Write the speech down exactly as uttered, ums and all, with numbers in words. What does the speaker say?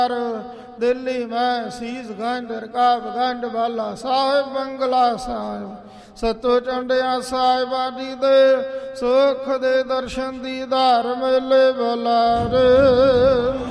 ਦਿੱਲੀ ਮੈਂ ਸੀਸ ਗੰਢ ਰਕਾਬ ਗੰਢ ਬਾਲਾ ਸਾਹਿਬ ਬੰਗਲਾ ਸਾਹਿਬ ਸਤੋ ਚੰਡਿਆ ਸਾਹਿਬਾਂ ਜੀ ਦੇ ਸੁਖ ਦੇ ਦਰਸ਼ਨ ਦੀਦਾਰ ਮੇਲੇ ਬੁਲਾਰੇ।